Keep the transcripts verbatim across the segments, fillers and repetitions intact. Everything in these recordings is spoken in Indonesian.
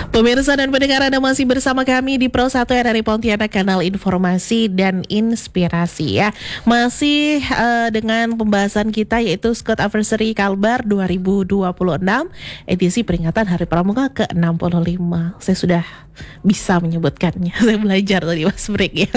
Pemirsa dan pendengar, Anda masih bersama kami di Pro satu R R I Pontianak, kanal informasi dan inspirasi ya. Masih uh, dengan pembahasan kita yaitu Scott Anniversary Kalbar dua ribu dua puluh enam, edisi peringatan Hari Pramuka ke enam puluh lima. Saya sudah bisa menyebutkannya. Saya belajar tadi pas break ya.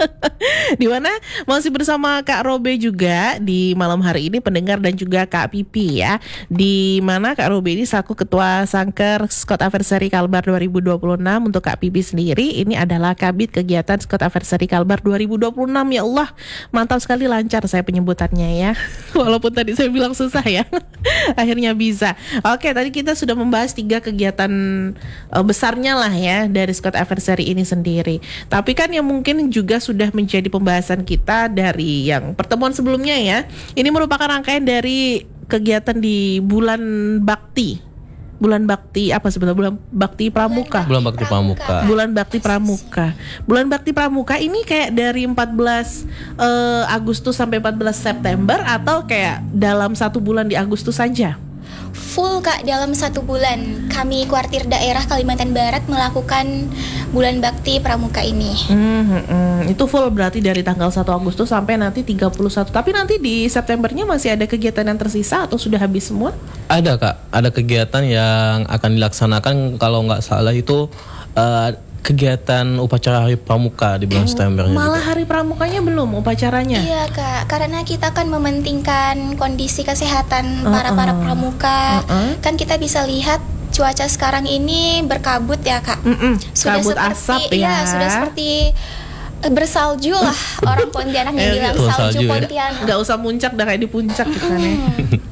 Di mana masih bersama Kak Robe juga di malam hari ini, pendengar, dan juga Kak Pipi ya. Di mana Kak Robe ini selaku Ketua Sangker Scott Anniversary Kalbar dua ribu dua puluh enam, untuk Kak Pipi sendiri ini adalah Kabid Kegiatan Scott Anniversary Kalbar dua ribu dua puluh enam. Ya Allah, mantap sekali, lancar saya penyebutannya ya. Walaupun tadi saya bilang susah ya. Akhirnya bisa. Oke, tadi kita sudah membahas tiga kegiatan uh, besarnya lah ya dari Scott Anniversary ini sendiri. Tapi kan yang mungkin juga sudah menjadi pembahasan kita dari yang pertemuan sebelumnya ya. Ini merupakan rangkaian dari kegiatan di bulan bakti. Bulan bakti apa sebenarnya? Bulan bakti pramuka. Bulan bakti pramuka. Bulan bakti pramuka. Bulan bakti pramuka ini kayak dari empat belas uh, Agustus sampai empat belas September, atau kayak dalam satu bulan di Agustus saja? Full Kak, dalam satu bulan kami kuartir daerah Kalimantan Barat melakukan bulan bakti pramuka ini. Hmm, hmm, hmm. Itu full berarti dari tanggal satu Agustus sampai nanti tiga puluh satu. Tapi nanti di Septembernya masih ada kegiatan yang tersisa atau sudah habis semua? Ada Kak, ada kegiatan yang akan dilaksanakan, kalau nggak salah itu uh, kegiatan upacara Hari Pramuka di bulan September. Malah juga. Hari Pramukanya belum upacaranya? Iya Kak, karena kita kan mementingkan kondisi kesehatan uh-uh. para para pramuka. Uh-uh. Kan kita bisa lihat cuaca sekarang ini berkabut ya Kak. Mm-mm. Sudah kabut seperti, asap ya. Iya, sudah seperti bersalju lah. Orang Pontianak yang bilang Betul, salju salju, Pontianak. Ya. Gak usah muncak, dah kayak di puncak gitu kan ya.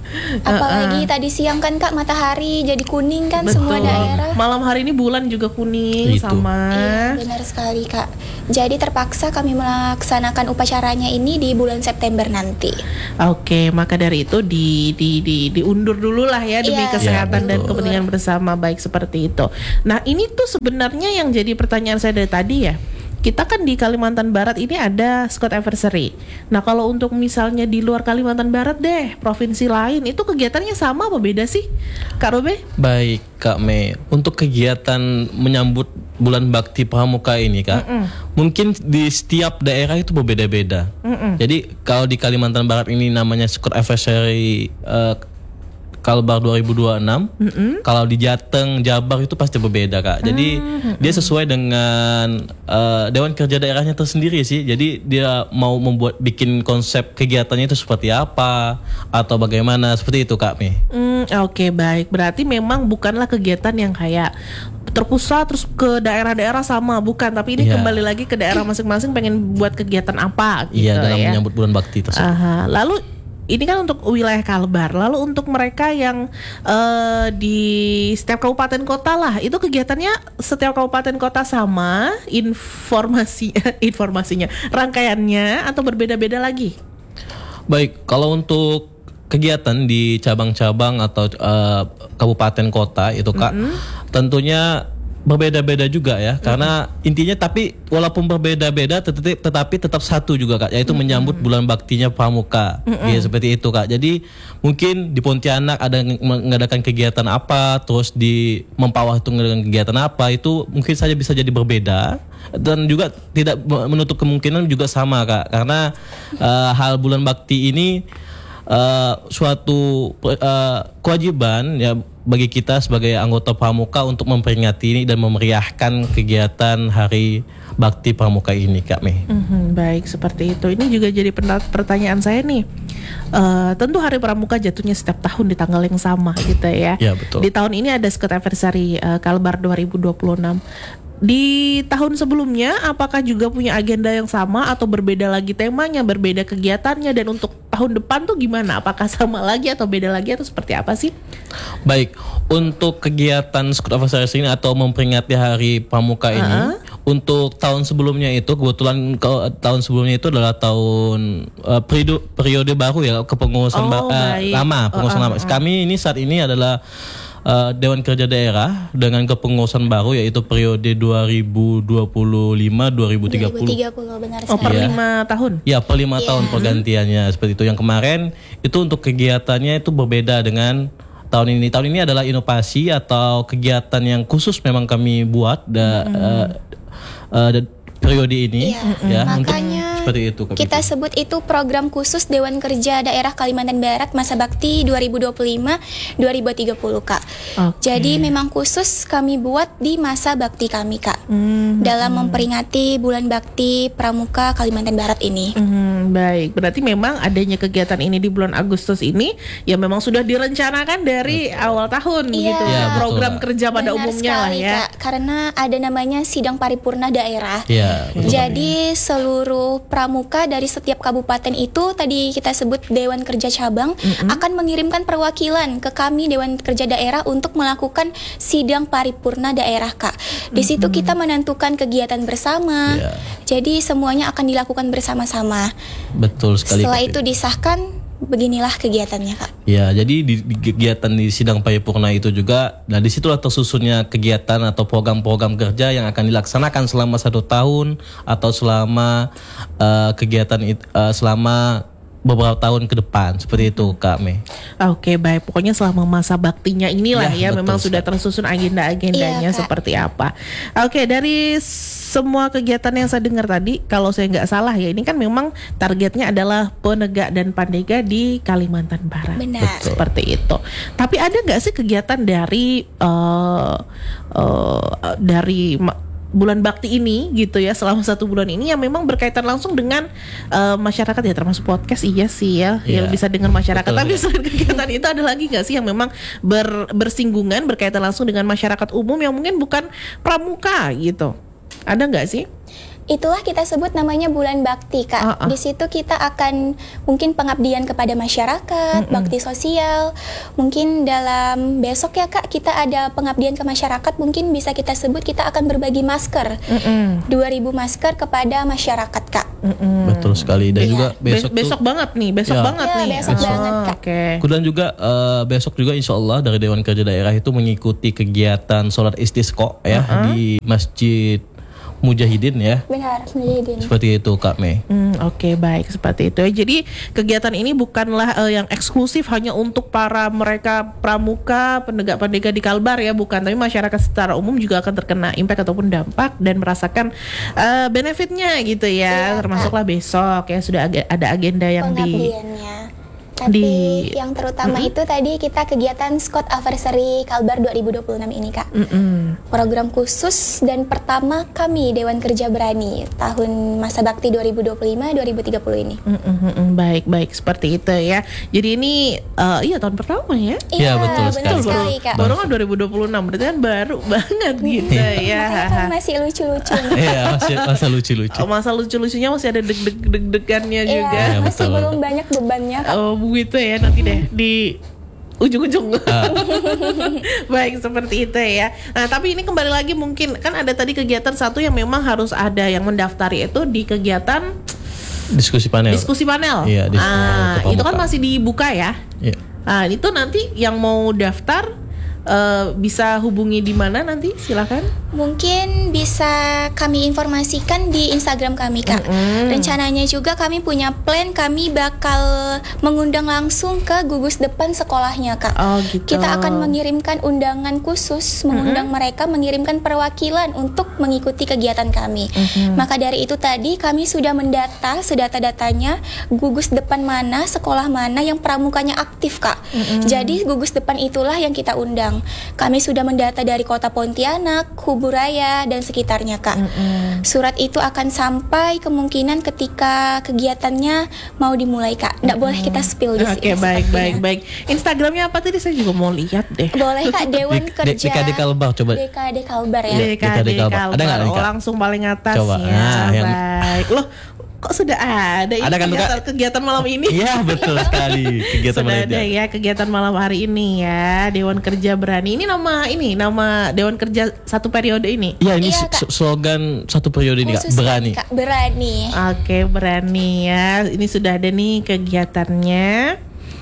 Apalagi uh-uh. tadi siang kan Kak, matahari jadi kuning kan. Betul. Semua daerah. Malam hari ini bulan juga kuning. Itu. Sama. Iya, benar sekali Kak. Jadi terpaksa kami melaksanakan upacaranya ini di bulan September nanti. Oke, maka dari itu di, di, di diundur dulu lah ya demi iya, kesehatan ya, dan kepentingan bersama, baik seperti itu. Nah, ini tuh sebenarnya yang jadi pertanyaan saya dari tadi ya. Kita kan di Kalimantan Barat ini ada Scott Anniversary. Nah, kalau untuk misalnya di luar Kalimantan Barat deh, provinsi lain, itu kegiatannya sama apa beda sih, Kak Robe? Baik Kak Mei, untuk kegiatan menyambut bulan bakti pramuka ini Kak, Mm-mm. mungkin di setiap daerah itu berbeda-beda. Mm-mm. Jadi kalau di Kalimantan Barat ini namanya Scott Anniversary uh, Kalbar dua ribu dua puluh enam. Mm-hmm. Kalau di Jateng, Jabar itu pasti berbeda Kak. Jadi mm-hmm. dia sesuai dengan uh, Dewan Kerja daerahnya tersendiri sih. Jadi dia mau membuat bikin konsep kegiatannya itu seperti apa atau bagaimana, seperti itu Kak Mi. Mm, Oke okay, baik. Berarti memang bukanlah kegiatan yang kayak terpusat terus ke daerah-daerah sama, bukan. Tapi ini yeah. kembali lagi ke daerah masing-masing pengen buat kegiatan apa gitu. Iya, dalam ya. menyambut bulan bakti tersebut. Aha. Lalu ini kan untuk wilayah Kalbar. Lalu untuk mereka yang uh, di setiap kabupaten kota lah, itu kegiatannya setiap kabupaten kota sama informasi informasinya, rangkaiannya, atau berbeda-beda lagi? Baik, kalau untuk kegiatan di cabang-cabang atau uh, kabupaten kota itu Kak, mm-hmm. tentunya berbeda-beda juga ya, karena mm-hmm. intinya tapi walaupun berbeda-beda tetapi, tetapi tetap satu juga Kak, yaitu mm-hmm. menyambut bulan baktinya pramuka. Mm-hmm. Ya, seperti itu Kak. Jadi mungkin di Pontianak ada mengadakan kegiatan apa, terus di Mempawah itu mengadakan kegiatan apa, itu mungkin saja bisa jadi berbeda, dan juga tidak menutup kemungkinan juga sama Kak, karena uh, hal bulan bakti ini uh, suatu uh, kewajiban ya bagi kita sebagai anggota pramuka untuk memperingati ini dan memeriahkan kegiatan Hari Bakti Pramuka ini Kak Mei. Mm-hmm, baik, seperti itu. Ini juga jadi pertanyaan saya nih. Uh, tentu Hari Pramuka jatuhnya setiap tahun di tanggal yang sama gitu ya. Ya betul. Di tahun ini ada Scott Anniversary uh, Kalbar dua ribu dua puluh enam. Di tahun sebelumnya apakah juga punya agenda yang sama atau berbeda lagi temanya, berbeda kegiatannya, dan untuk tahun depan tuh gimana? Apakah sama lagi atau beda lagi atau seperti apa sih? Baik, untuk kegiatan Scott Anniversary ini atau memperingati Hari Pramuka ini, uh-huh. untuk tahun sebelumnya itu kebetulan ke, tahun sebelumnya itu adalah tahun uh, periode, periode baru ya, kepengurusan oh, ba- uh, lama, pengurusan uh, uh, uh. lama. Kami ini saat ini adalah Uh, Dewan Kerja Daerah dengan kepengurusan baru, yaitu periode dua ribu dua puluh lima sampai dua ribu tiga puluh. dua ribu tiga puluh benar sekali. Oh, per lima tahun? Ya, per lima yeah. tahun pergantiannya seperti itu. Yang kemarin itu untuk kegiatannya itu berbeda dengan tahun ini. Tahun ini adalah inovasi atau kegiatan yang khusus memang kami buat da, Mm-hmm. uh, uh, da- periode ini Iya, ya untuk makanya seperti itu Kak kita Vivi. sebut itu program khusus Dewan Kerja Daerah Kalimantan Barat Masa Bakti dua ribu dua puluh lima sampai dua ribu tiga puluh Kak. Oke. Jadi memang khusus kami buat di masa bakti kami Kak. Hmm, Dalam memperingati Bulan Bakti Pramuka Kalimantan Barat ini. hmm, baik, berarti memang adanya kegiatan ini di bulan Agustus ini ya memang sudah direncanakan dari awal tahun Iya. gitu. Iya, betul, Program Kak. kerja pada Benar umumnya lah sekali, ya. Kak. Karena ada namanya sidang paripurna daerah. Ya, betul. Jadi seluruh pramuka dari setiap kabupaten itu tadi kita sebut Dewan Kerja Cabang akan mengirimkan perwakilan ke kami Dewan Kerja Daerah untuk melakukan sidang paripurna daerah Kak. Di situ kita menentukan kegiatan bersama. Iya. Jadi semuanya akan dilakukan bersama-sama. Betul sekali. Setelah Kak itu Vivi. disahkan, beginilah kegiatannya Kak. Ya, jadi di, di kegiatan di sidang paripurna itu juga, nah disitulah tersusunnya kegiatan atau program-program kerja yang akan dilaksanakan selama satu tahun atau selama uh, kegiatan it- uh, selama beberapa tahun ke depan seperti itu Kak Mei. Oke, baik. Pokoknya selama masa baktinya inilah Ya, ya, betul memang sudah sekali. tersusun agenda-agendanya Iya, Kak. seperti apa. Oke, dari semua kegiatan yang saya dengar tadi, kalau saya nggak salah ya, ini kan memang targetnya adalah penegak dan pandega di Kalimantan Barat. Benar. Seperti itu. Tapi ada nggak sih kegiatan dari eh, eh, dari ma- bulan bakti ini gitu ya, selama satu bulan ini yang memang berkaitan langsung dengan eh, masyarakat ya, termasuk podcast iya sih ya, Iya. yang bisa dengar masyarakat. Betul, Tapi ya. selain kegiatan itu ada lagi nggak sih yang memang ber- bersinggungan berkaitan langsung dengan masyarakat umum yang mungkin bukan pramuka gitu? Ada nggak sih? Itulah kita sebut namanya bulan bakti Kak. Ah, ah. Di situ kita akan mungkin pengabdian kepada masyarakat, bakti sosial. Mungkin dalam besok ya Kak kita ada pengabdian ke masyarakat, mungkin bisa kita sebut kita akan berbagi masker. Mm-mm. dua ribu masker kepada masyarakat Kak. Mm-mm. Betul sekali. Dan Iya. juga Be- besok, besok tuh, banget nih, besok Ya. banget Ya, nih. besok banget, Kak. Oke. dan juga eh, besok juga insya Allah dari Dewan Kerja Daerah itu mengikuti kegiatan sholat istisqa ya di Masjid Mujahidin ya. Benar, menjadi Seperti itu Kak Mei. Hmm, Oke, baik seperti itu. Jadi kegiatan ini bukanlah eh, yang eksklusif hanya untuk para mereka pramuka, penegak-pendega di Kalbar ya, bukan. Tapi masyarakat secara umum juga akan terkena impact ataupun dampak dan merasakan eh, benefitnya gitu ya. Iya, Termasuklah besok ya sudah aga- ada agenda yang di pengabdiannya. Tapi di- yang terutama itu tadi kita kegiatan Scott Anniversary Kalbar dua ribu dua puluh enam ini Kak. Mm-mm. Program khusus dan pertama kami Dewan Kerja Berani tahun masa bakti dua ribu dua puluh lima sampai dua ribu tiga puluh ini. Mm, mm, mm, mm. Baik, baik seperti itu ya. Jadi ini eh, iya tahun pertama ya. Iya, betul benar sekali. sekali Kak. Baru kan dua ribu dua puluh enam, berarti kan baru banget gitu ya. Makanya kami masih lucu-lucu. Iya, masih masa lucu-lucu. Oh, masa lucu-lucunya masih ada deg-deg deg-degannya juga. Iya, Iya, masih betul. belum banyak bebannya Kak. Oh begitu ya, nanti deh di ujung-ujung. Baik seperti itu ya. Nah tapi ini kembali lagi mungkin kan ada tadi kegiatan satu yang memang harus ada yang mendaftar itu di kegiatan Diskusi panel. diskusi panel. Iya, diskusi panel Ah, kepramukaan. itu kan masih dibuka ya. Iya. Nah itu nanti yang mau daftar eh, bisa hubungi di mana nanti? Silakan. Mungkin bisa kami informasikan di Instagram kami Kak. Mm-mm. Rencananya juga kami punya plan, kami bakal mengundang langsung ke gugus depan sekolahnya Kak. Oh gitu. Kita akan mengirimkan undangan khusus, mengundang mereka mengirimkan perwakilan untuk mengikuti kegiatan kami. Maka dari itu tadi kami sudah mendata sedata-datanya gugus depan mana, sekolah mana yang pramukanya aktif Kak. Jadi gugus depan itulah yang kita undang. Kami sudah mendata dari kota Pontianak, Kuburaya dan sekitarnya Kak. Surat itu akan sampai kemungkinan ketika kegiatannya mau dimulai Kak. Nggak boleh kita spill di Oke sini. baik sepertinya. baik baik. Instagramnya apa tadi? Saya juga mau lihat deh. Boleh Kak, Dewan D- Kerja D K D Kalbar, coba. D K D Kalbar ya. D K D D K D Kalbar. Kalbar. Ada nggak, Oh, Kak? langsung paling atas Coba. ya. Nah, yang- Baik. Loh, kok sudah ada, ini Ada kan, kegiatan, Kak? kegiatan malam ini? Iya, betul sekali. Kegiatan Sudah malam ada ini. ya kegiatan malam hari ini ya, Dewan Kerja Berani. Ini nama ini nama Dewan Kerja satu periode ini. Iya, ini Iya, s- Kak. slogan satu periode ini Kak, Khusus berani. Kak, berani. Oke, berani ya. Ini sudah ada nih kegiatannya.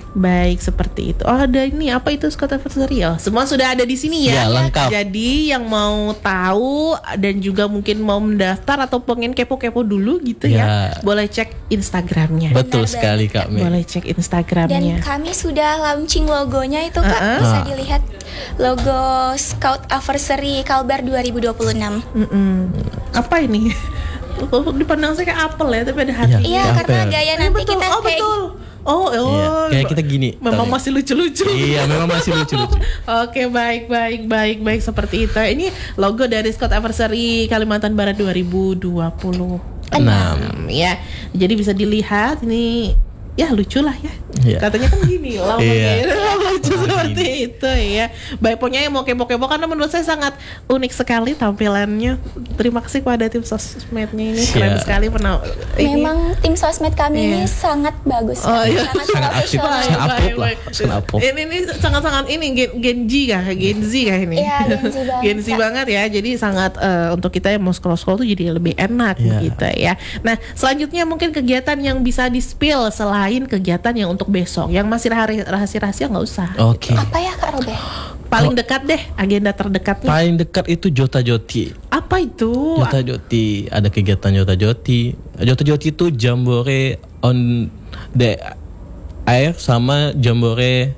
Baik, seperti itu. Oh, ada ini apa itu Scott Anniversary? Oh, semua sudah ada di sini ya. Ya, lengkap. Jadi yang mau tahu dan juga mungkin mau mendaftar atau pengen kepo-kepo dulu gitu ya, Ya. boleh cek Instagramnya. Betul Benar sekali Kak Mei. Boleh cek Dan Instagramnya. kami sudah launching logonya itu Kak, Uh-uh. bisa Ah. dilihat logo Scout Anniversary Kalbar dua ribu dua puluh enam. Mm-mm. Apa ini? Dipandang saya kayak apel ya, tapi ada hati. Iya, Kayak karena apa ya? gaya Iya, nanti betul. kita Oh, kayak betul. Oh, oh. Iya, kayak kita gini. Memang Tau. masih lucu-lucu. Iya, memang masih lucu-lucu. Oke, baik, baik, baik, baik, seperti itu. Ini logo dari Scott Anniversary Kalimantan Barat dua ribu dua puluh enam ya. Jadi bisa dilihat ini, ya lucu lah ya. Iya. Katanya kan gini, lama Iya. lucu seperti itu ya. Baik, pokoknya yang mau kepo-kepo karena menurut saya sangat unik sekali tampilannya. Terima kasih kepada tim sosmednya ini, keren Iya. sekali pernah. ini. memang tim sosmed kami Iya. ini sangat bagus, Oh, Kak. iya. sangat Sangat aktif, profesional. sangat upload lah, sangat upload. Ini ini sangat-sangat ini Gen, Gen Z kah? Gen Z kah ini? Iya, Gen Z banget, Gen Z Kak. banget ya. Jadi sangat eh, untuk kita yang mau scroll-scroll tuh jadi lebih enak Iya. gitu ya. Nah, selanjutnya mungkin kegiatan yang bisa di-spill selain kegiatan yang untuk besok. Yang masih hari- rahasia-rahasia nggak usah. Oke. Apa ya Kak Robe? Paling dekat deh agenda terdekatnya. Paling dekat itu Jota Joti. Apa itu? Jota Joti, ada kegiatan Jota Joti. Jota Joti itu jambore on the air sama jambore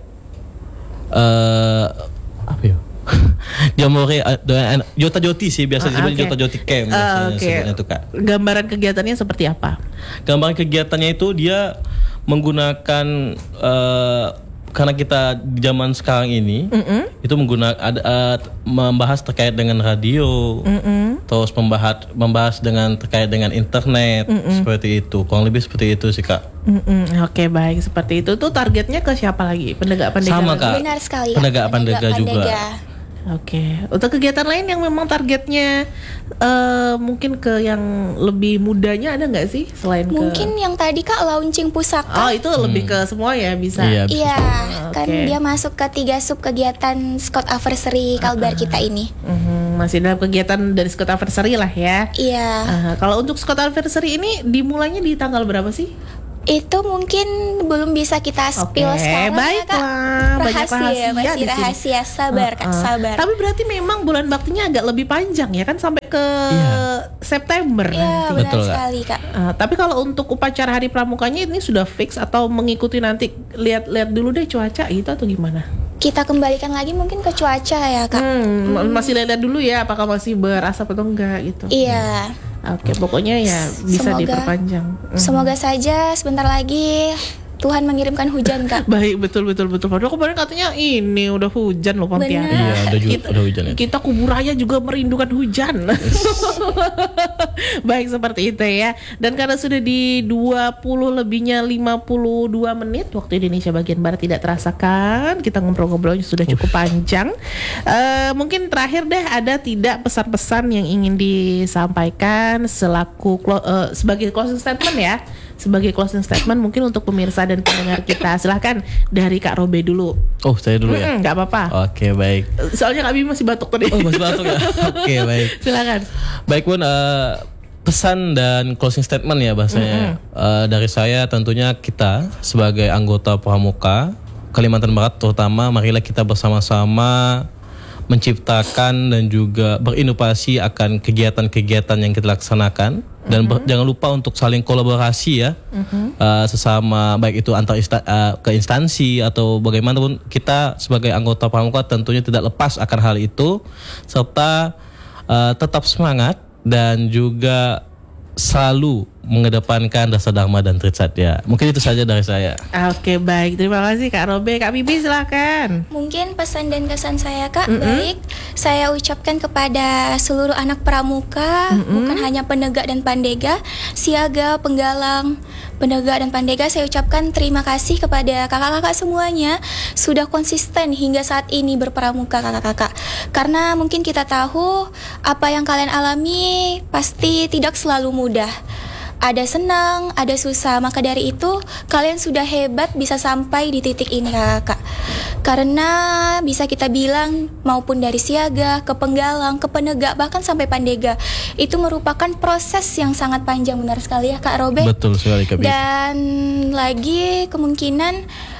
eh apa ya? Jambore uh, dengan- Jota Joti sih biasa Ah, disebut oke. Jota Joti Camp Ah, biasanya oke. sebutnya tuh Kak. Gambaran kegiatannya seperti apa? Gambaran kegiatannya itu dia menggunakan eh, karena kita di zaman sekarang ini itu menggunakan ada eh, membahas terkait dengan radio, terus membahas membahas dengan terkait dengan internet seperti itu. Kurang lebih seperti itu sih Kak. Mm-mm, Oke, baik, seperti itu. Tuh targetnya ke siapa lagi? Pendegak-pendegak Sama lagi? Kak. Benar sekali. Kak. Penegak pandega juga. Oke, untuk kegiatan lain yang memang targetnya eh, mungkin ke yang lebih mudanya ada nggak sih selain Mungkin ke? yang tadi Kak launching pusaka. Oh, itu lebih ke semua ya bisa. Iya, bisa. Iya, kan Oke. dia masuk ke tiga sub kegiatan Scout Anniversary Kalbar kita ini. Mhm, masih dalam kegiatan dari Scott Anniversary lah ya. Iya, Aha, kalau untuk Scott Anniversary ini dimulainya di tanggal berapa sih? itu mungkin belum bisa kita spill Oke, sekarang ya Kak. baiklah. Banyak Rahasia, rahasia masih di sini. rahasia. Sabar Kak, Uh-uh. sabar. Tapi berarti memang bulan baktinya agak lebih panjang ya kan sampai ke Iya. September Iya, nanti. benar Betul, Kak. sekali Kak. Uh, tapi kalau untuk upacara hari pramukanya ini sudah fix atau mengikuti nanti lihat-lihat dulu deh cuaca gitu atau gimana? Kita kembalikan lagi mungkin ke cuaca ya Kak. Hmm, masih lihat dulu ya apakah masih berasap atau enggak gitu. Iya. Oke, pokoknya ya bisa Semoga- diperpanjang. Hmm. Semoga saja sebentar lagi Tuhan mengirimkan hujan Kak. Baik, betul betul betul. Padahal kemarin katanya ini udah hujan loh Pontianak. Benar. Iya, udah juga Kita, udah hujan ya. kita kuburaya juga merindukan hujan. Baik, seperti itu ya. Dan karena sudah di dua puluh lebihnya lima puluh dua menit waktu Indonesia bagian barat tidak terasa kan. Kita ngobrol-ngobrolnya sudah cukup panjang. Eh, mungkin terakhir deh ada tidak pesan-pesan yang ingin disampaikan selaku clo- eh, sebagai closing statement ya. Sebagai closing statement mungkin untuk pemirsa dan pendengar kita. Silahkan dari Kak Robe dulu. Oh, saya dulu ya. Mm-mm, nggak apa-apa. Oke, baik. Soalnya Kak Bim masih batuk tadi. Oh, masih batuk ya. Oke, baik. Silakan. Baik Bun, eh, pesan dan closing statement ya bahasanya. Eh, dari saya tentunya kita sebagai anggota Pramuka Kalimantan Barat terutama, marilah kita bersama-sama menciptakan dan juga berinovasi akan kegiatan-kegiatan yang kita laksanakan dan ber- jangan lupa untuk saling kolaborasi ya eh, sesama, baik itu antar insta- eh, ke instansi atau bagaimanapun. Kita sebagai anggota Pramuka tentunya tidak lepas akan hal itu serta eh, tetap semangat dan juga selalu mengedepankan rasa dharma dan tritsatya. Mungkin itu saja dari saya. Oke, baik. Terima kasih Kak Robe. Kak Bibi silakan. Mungkin pesan dan kesan saya Kak, baik saya ucapkan kepada seluruh anak pramuka, bukan hanya penegak dan pandega, siaga, penggalang, penegak dan pandega, saya ucapkan terima kasih kepada kakak-kakak semuanya sudah konsisten hingga saat ini berpramuka kakak-kakak. Karena mungkin kita tahu apa yang kalian alami pasti tidak selalu mudah. Ada senang, ada susah. Maka dari itu kalian sudah hebat bisa sampai di titik ini kakak. Karena bisa kita bilang maupun dari siaga, ke penggalang, ke penegak, bahkan sampai pandega, itu merupakan proses yang sangat panjang, benar sekali ya Kak Robe. Betul sekali Kak Bibi. Dan lagi kemungkinan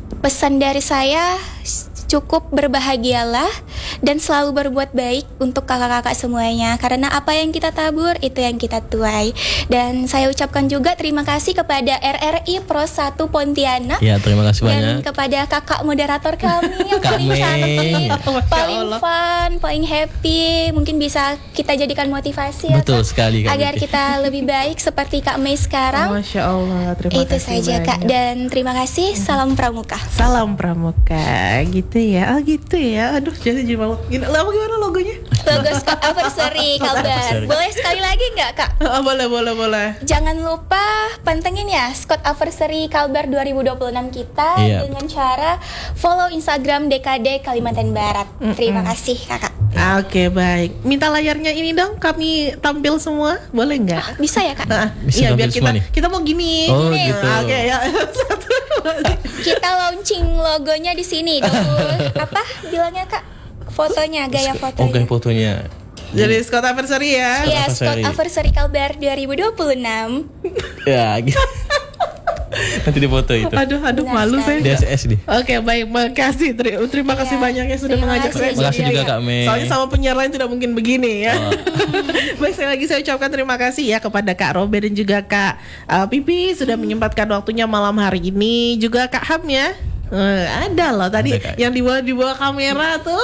pesan dari saya, cukup berbahagialah dan selalu berbuat baik untuk kakak-kakak semuanya, karena apa yang kita tabur itu yang kita tuai. Dan saya ucapkan juga terima kasih kepada R R I Pro satu Pontianak. Ya, terima kasih Dan banyak. kepada kakak moderator kami yang Kak paling Mei. cantik, Masya paling Allah. fun, paling happy. Mungkin bisa kita jadikan motivasi ya, Betul Kak, sekali, Kak agar Betty. kita lebih baik seperti Kak Mei sekarang. Masya Allah, terima Itu kasih saja Kak, banyak. dan terima kasih. Salam pramuka. Salam pramuka, gitu ya. Oh gitu ya. Aduh, jadi jadi mau. Gini, apa gimana logonya? Logo Scott Anniversary Kalbar. Anniversary. Boleh sekali lagi nggak Kak? Oh, boleh, boleh, boleh. Jangan lupa pantengin ya Scott Anniversary Kalbar dua ribu dua puluh enam kita Iya. dengan cara follow Instagram D K D Kalimantan Barat. Terima kasih Kakak. Oke, baik. Minta layarnya ini dong, kami tampil semua, boleh nggak? Bisa ya Kak? Nah, Bisa iya tampil biar kita semua nih? kita mau gini. Oh, Gini. gitu. Oke ya. Satu, dua, tiga. Kita launching logonya di sini. Dulu apa bilangnya Kak? Fotonya, gaya Oke, fotonya. fotonya. Jadi Scott Anniversary ya. Iya, Scott Anniversary. Anniversary Kalbar dua ribu dua puluh enam. Ya, gitu. Nanti di foto itu. Aduh, aduh Benar malu sekali. saya. D S S deh. Oke, baik, makasih. Teri- Terima kasih Iya. banyak ya sudah Terima mengajak kasih saya. Terima kasih Iya, juga, iya. Kak Mei. Soalnya sama penyiar lain tidak mungkin begini ya. Oh. Baik, sekali lagi saya ucapkan terima kasih ya kepada Kak Robe dan juga Kak uh, Pipi sudah menyempatkan waktunya malam hari ini. Juga Kak Ham ya. Eh, ada loh tadi Ada, Kak. yang di bawah di bawah kamera tuh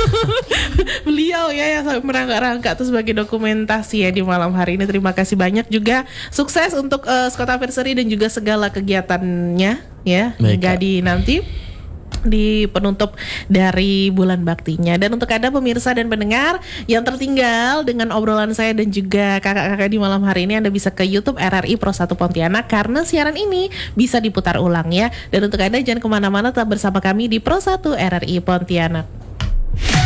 beliau ya yang sampai merangkak-rangkak tuh sebagai dokumentasi ya di malam hari ini. Terima kasih banyak juga, sukses untuk uh, Scott Anniversary dan juga segala kegiatannya ya Baik, hingga Kak. di nanti di penutup dari bulan baktinya. Dan untuk Anda pemirsa dan pendengar yang tertinggal dengan obrolan saya dan juga kakak-kakak di malam hari ini, Anda bisa ke YouTube R R I Pro satu Pontianak karena siaran ini bisa diputar ulang ya. Dan untuk Anda jangan kemana-mana, tetap bersama kami di Pro satu R R I Pontianak.